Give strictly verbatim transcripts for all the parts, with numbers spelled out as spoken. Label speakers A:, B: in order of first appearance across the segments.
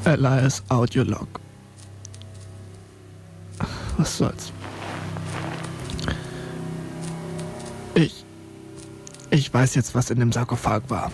A: Elias Audiolog. Was soll's? Ich... Ich weiß jetzt, was in dem Sarkophag war.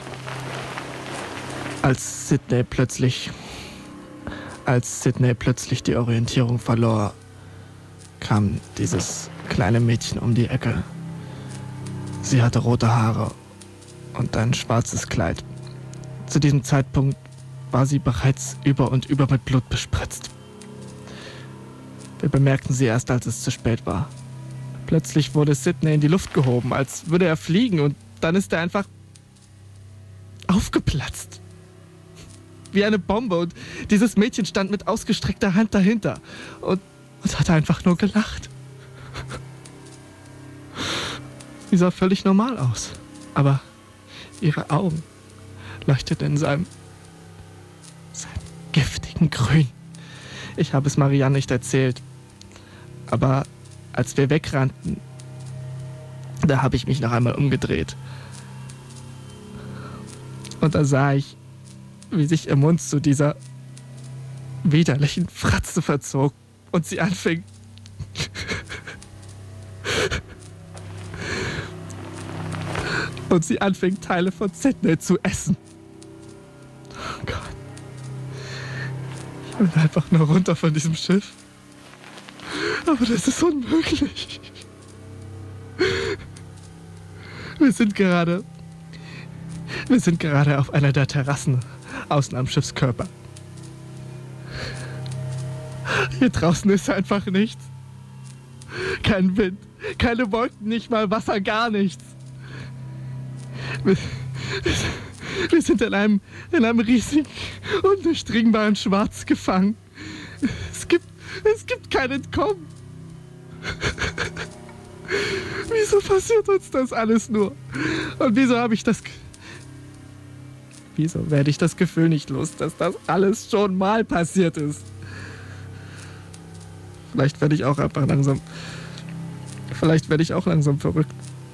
A: Als Sydney plötzlich... Als Sydney plötzlich die Orientierung verlor, kam dieses kleine Mädchen um die Ecke. Sie hatte rote Haare und ein schwarzes Kleid. Zu diesem Zeitpunkt war sie bereits über und über mit Blut bespritzt. Wir bemerkten sie erst, als es zu spät war. Plötzlich wurde Sydney in die Luft gehoben, als würde er fliegen, und dann ist er einfach aufgeplatzt. Wie eine Bombe, und dieses Mädchen stand mit ausgestreckter Hand dahinter und, und hat einfach nur gelacht. Sie sah völlig normal aus, aber ihre Augen leuchteten in seinem, seinem giftigen Grün. Ich habe es Marianne nicht erzählt, aber als wir wegrannten, da habe ich mich noch einmal umgedreht. Und da sah ich, wie sich ihr Mund zu dieser widerlichen Fratze verzog und sie anfing, und sie anfing, Teile von Sydney zu essen. Oh Gott. Ich will einfach nur runter von diesem Schiff. Aber das ist unmöglich. Wir sind gerade... Wir sind gerade auf einer der Terrassen außen am Schiffskörper. Hier draußen ist einfach nichts. Kein Wind, keine Wolken, nicht mal Wasser, gar nichts. Wir, wir sind in einem, in einem riesigen, undurchdringbaren Schwarz gefangen. Es gibt, es gibt kein Entkommen. Wieso passiert uns das alles nur? Und wieso habe ich das... Wieso werde ich das Gefühl nicht los, dass das alles schon mal passiert ist? Vielleicht werde ich auch einfach langsam... Vielleicht werde ich auch langsam verrückt.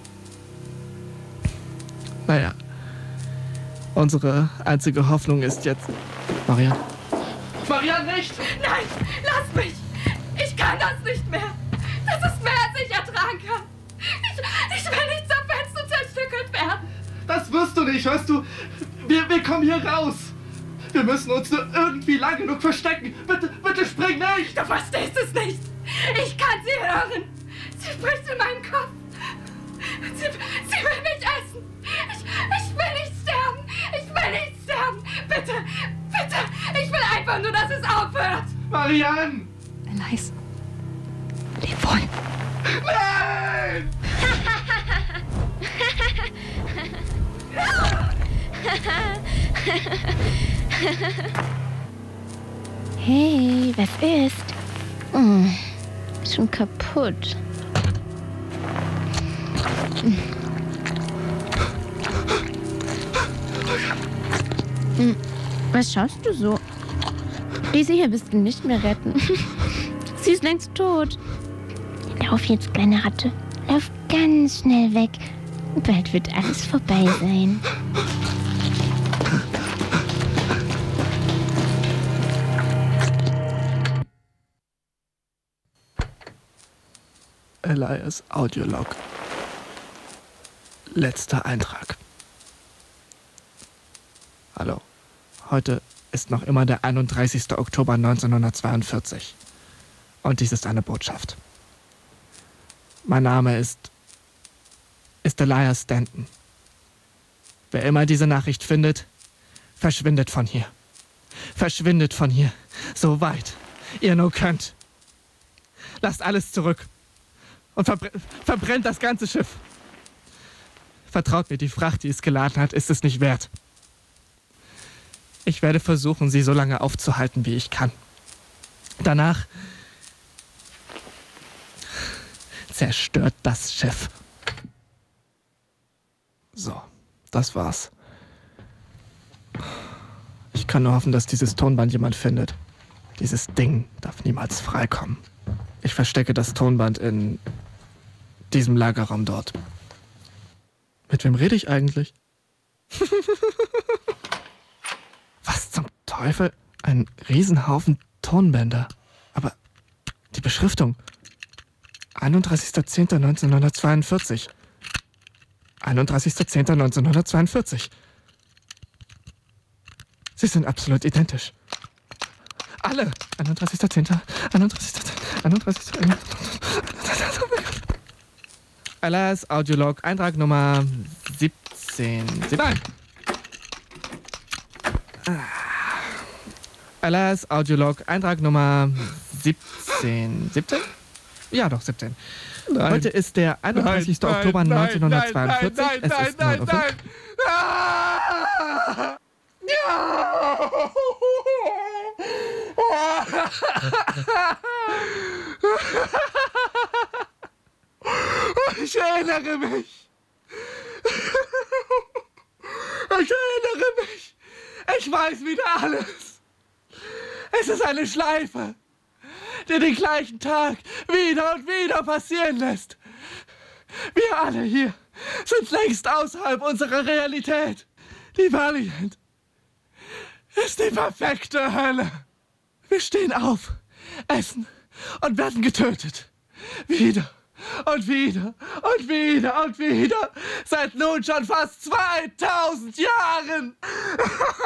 A: Naja. Unsere einzige Hoffnung ist jetzt... Marianne? Marianne, nicht!
B: Nein, lass mich! Ich kann das nicht mehr! Das ist mehr, als ich ertragen kann! Ich, ich will nicht zerfetzt und zerstückelt werden!
A: Das wirst du nicht, hörst du? Wir, wir kommen hier raus! Wir müssen uns nur irgendwie lang genug verstecken! Bitte, bitte spring nicht!
B: Du verstehst es nicht! Ich kann sie hören! Sie spricht in meinen Kopf! Sie, sie will mich essen! Ich, ich will nicht sterben! Ich will nicht sterben! Bitte, bitte! Ich will einfach nur, dass es aufhört!
A: Marianne!
B: Elias, leb wohl!
A: Nein!
C: Hey, was ist? Oh, schon kaputt. Hm, was schaust du so? Diese hier wirst du nicht mehr retten. Sie ist längst tot. Lauf jetzt, kleine Ratte. Lauf ganz schnell weg. Bald wird alles vorbei sein.
A: Elias Audiolog. Letzter Eintrag. Hallo. Heute ist noch immer der einunddreißigster Oktober neunzehnhundertzweiundvierzig. Und dies ist eine Botschaft. Mein Name ist... ist Elias Stanton. Wer immer diese Nachricht findet, verschwindet von hier. Verschwindet von hier. So weit ihr nur könnt. Lasst alles zurück. Und verbr- verbrennt das ganze Schiff. Vertraut mir, die Fracht, die es geladen hat, ist es nicht wert. Ich werde versuchen, sie so lange aufzuhalten, wie ich kann. Danach zerstört das Schiff. So, das war's. Ich kann nur hoffen, dass dieses Tonband jemand findet. Dieses Ding darf niemals freikommen. Ich verstecke das Tonband in diesem Lagerraum dort. Mit wem rede ich eigentlich? Was zum Teufel? Ein Riesenhaufen Tonbänder. Aber die Beschriftung. einunddreißigster zehnter neunzehnhundertzweiundvierzig. einunddreißigster zehnter neunzehnhundertzweiundvierzig. Sie sind absolut identisch. Alle. einunddreißigster zehnter einunddreißigster zehnter einunddreißigster L S Audiolog, Eintrag Nummer siebzehn. Nein! L S Audiolog, Eintrag Nummer siebzehn. siebzehn? Ja, doch, siebzehn.
D: Nein.
A: Heute ist der einunddreißigster
D: Nein,
A: Oktober
D: nein,
A: neunzehnhundertzweiundvierzig.
D: Nein, nein,
A: es ist
D: nein,
A: neun Uhr
D: nein,
A: fünf.
D: nein. Ah! Ja! Ich erinnere mich. Ich erinnere mich. Ich weiß wieder alles. Es ist eine Schleife, die den gleichen Tag wieder und wieder passieren lässt. Wir alle hier sind längst außerhalb unserer Realität. Die Valiant ist die perfekte Hölle. Wir stehen auf, essen und werden getötet. Wieder und wieder und wieder und wieder. Seit nun schon fast zweitausend Jahren.